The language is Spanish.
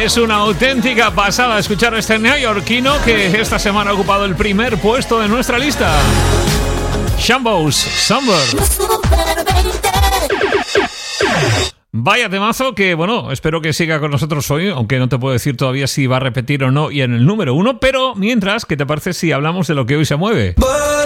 Es una auténtica pasada escuchar a este neoyorquino que esta semana ha ocupado el primer puesto de nuestra lista. Shambo's Summer. Vaya temazo que, bueno, espero que siga con nosotros hoy, aunque no te puedo decir todavía si va a repetir o no y en el número 1, pero mientras, ¿qué te parece si hablamos de lo que hoy se mueve?